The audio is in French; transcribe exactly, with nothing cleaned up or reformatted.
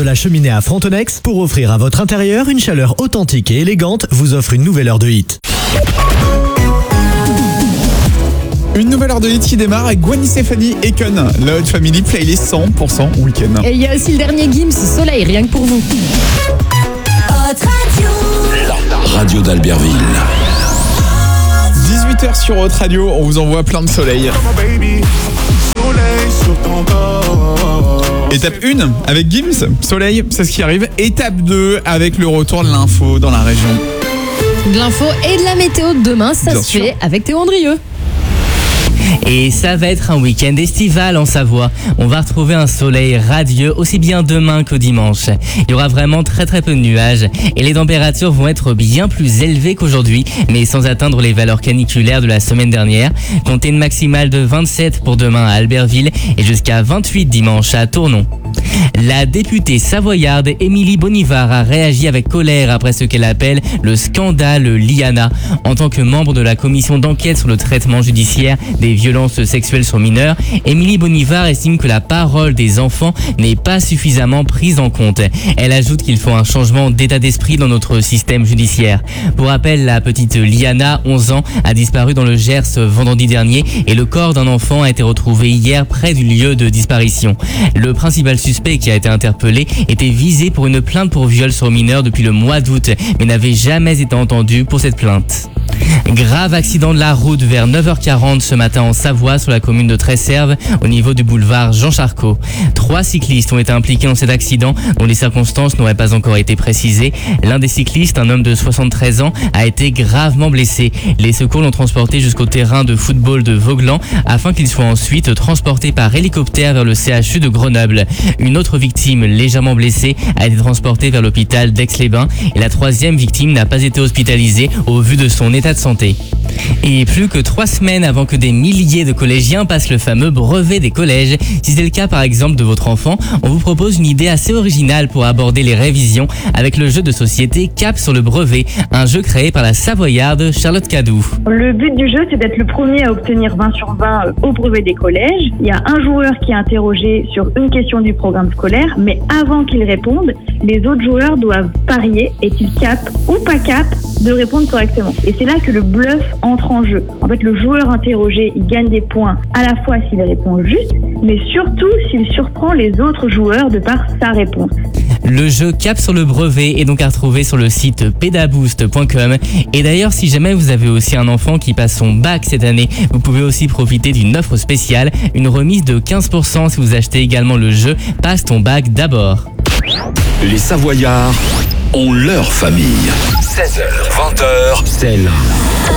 de la Cheminée à Frontenex, pour offrir à votre intérieur une chaleur authentique et élégante, vous offre une nouvelle heure de hit. Une nouvelle heure de hit qui démarre avec Gwen Stefani et Kun. La Hot Family Playlist cent pour cent week-end. Et il y a aussi le dernier Gims, Soleil, rien que pour vous. La radio d'Albertville. dix-huit heures sur Hot Radio, on vous envoie plein de soleil. Étape un avec Gims, Soleil, c'est ce qui arrive. Étape deux avec le retour de l'info dans la région. De l'info et de la météo de demain, ça Bien se sûr. fait avec Théo Andrieux. Et ça va être un week-end estival en Savoie. On va retrouver un soleil radieux aussi bien demain que dimanche. Il y aura vraiment très très peu de nuages et les températures vont être bien plus élevées qu'aujourd'hui, mais sans atteindre les valeurs caniculaires de la semaine dernière. Comptez une maximale de vingt-sept pour demain à Albertville et jusqu'à vingt-huit dimanche à Tournon. La députée savoyarde Émilie Bonnivard a réagi avec colère après ce qu'elle appelle le scandale Liana. En tant que membre de la commission d'enquête sur le traitement judiciaire des violences sexuelles sur mineurs, Émilie Bonnivard estime que la parole des enfants n'est pas suffisamment prise en compte. Elle ajoute qu'il faut un changement d'état d'esprit dans notre système judiciaire. Pour rappel, la petite Liana, onze ans, a disparu dans le Gers vendredi dernier et le corps d'un enfant a été retrouvé hier près du lieu de disparition. Le principal suspect qui a été interpellé était visé pour une plainte pour viol sur mineur depuis le mois d'août, mais n'avait jamais été entendu pour cette plainte. Grave accident de la route vers neuf heures quarante ce matin en Savoie sur la commune de Tresserve au niveau du boulevard Jean Charcot. Trois cyclistes ont été impliqués dans cet accident dont les circonstances n'auraient pas encore été précisées. L'un des cyclistes, un homme de soixante-treize ans, a été gravement blessé. Les secours l'ont transporté jusqu'au terrain de football de Vaugelan afin qu'il soit ensuite transporté par hélicoptère vers le C H U de Grenoble. Une autre victime légèrement blessée a été transportée vers l'hôpital d'Aix-les-Bains et la troisième victime n'a pas été hospitalisée au vu de son état de santé. Et plus que trois semaines avant que des milliers de collégiens passent le fameux brevet des collèges, si c'est le cas par exemple de votre enfant, on vous propose une idée assez originale pour aborder les révisions avec le jeu de société Cap sur le brevet, un jeu créé par la Savoyarde Charlotte Cadou. Le but du jeu, c'est d'être le premier à obtenir vingt sur vingt au brevet des collèges. Il y a un joueur qui est interrogé sur une question du programme scolaire, mais avant qu'il réponde, les autres joueurs doivent parier est-il cap ou pas cap de répondre correctement. Et c'est là que le bluff entre en jeu. En fait, le joueur interrogé, il gagne des points à la fois s'il répond juste, mais surtout s'il surprend les autres joueurs de par sa réponse. Le jeu Cap sur le brevet est donc à retrouver sur le site pedaboost point com. Et d'ailleurs, si jamais vous avez aussi un enfant qui passe son bac cette année, vous pouvez aussi profiter d'une offre spéciale, une remise de quinze pour cent si vous achetez également le jeu Passe ton bac d'abord. Les Savoyards ont leur famille. seize heures, vingt heures, c'est là.